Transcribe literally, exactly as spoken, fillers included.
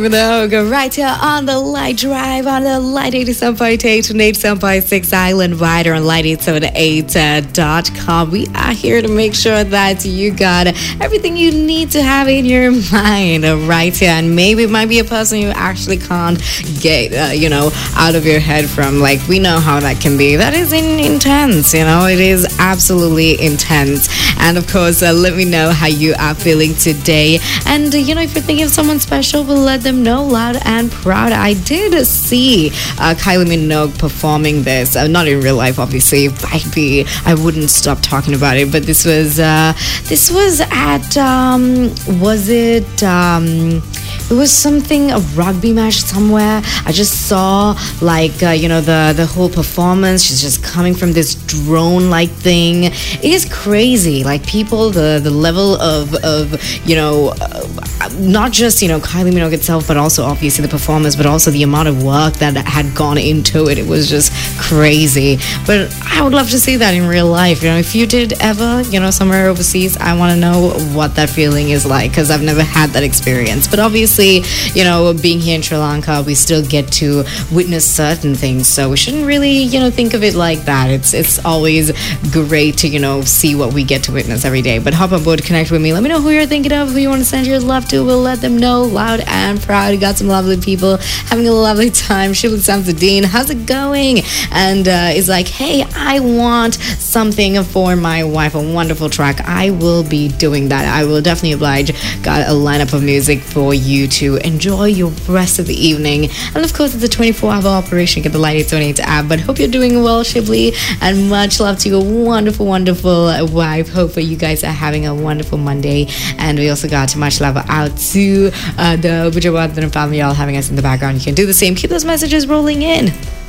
No, go right here on the Light Drive on the Light eighty-seven point eight and eighty-seven point six Island Wider on light eight seven eight dot com. We are here to make sure that you got everything you need to have in your mind right here. And maybe it might be a person you actually can't get, uh, you know, out of your head from. Like, we know how that can be. That is in, intense, you know, it is absolutely intense. And of course, uh, let me know how you are feeling today. And, uh, you know, if you're thinking of someone special, we'll let them know loud and proud. I did see uh, Kylie Minogue performing this, uh, not in real life, obviously. I'd be, I wouldn't stop talking about it. But this was, uh, this was at, um, was it? Um, It was something, a rugby match somewhere. I just saw, like, uh, you know, the, the whole performance. She's just coming from this drone-like thing. It is crazy. Like, people, the, the level of, of, you know, uh, not just, you know, Kylie Minogue itself, but also, obviously, the performance, but also the amount of work that had gone into it. It was just crazy. But I would love to see that in real life. You know, if you did ever, you know, somewhere overseas, I want to know what that feeling is like, because I've never had that experience. But obviously, you know, being here in Sri Lanka, we still get to witness certain things, so we shouldn't really, you know, think of it like that. It's it's always great to, you know, see what we get to witness every day. But hop on board, connect with me, let me know who you're thinking of, who you want to send your love to. We'll let them know loud and proud. Got some lovely people having a lovely time. Shibli Samsudeen, how's it going? And uh, is like, hey, I want something for my wife, a wonderful track. I will be doing that. I will definitely oblige. Got a lineup of music for you to enjoy your rest of the evening. And of course, it's a twenty-four hour operation. Get the Light eight seven eight app. But hope you're doing well, Shibli, and much love to your wonderful, wonderful wife. Hope you guys are having a wonderful Monday. And we also got much love out to uh, the Bujawardhan family, all having us in the background. You can do the same. Keep those messages rolling in.